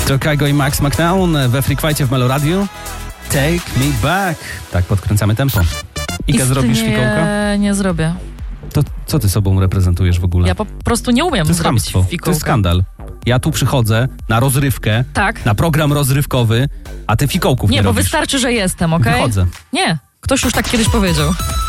Chicago i Max McNown we Freak Fightie w Melo Radio. Take me back. Tak, podkręcamy tempo. Ika, zrobisz fikołka? Nie zrobię. To co ty sobą reprezentujesz w ogóle? Ja po prostu nie umiem To jest zrobić chamstwo, fikołka. to jest skandal. Ja tu przychodzę na rozrywkę, Tak. na program rozrywkowy, a ty fikołków nie Nie, bo robisz. wystarczy, że jestem, okej? Wychodzę. Nie, ktoś już tak kiedyś powiedział.